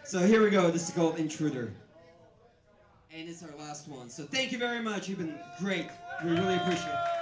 So here we go. This is called Intruder. And it's our last one. So thank you very much. You've been great. We really appreciate it.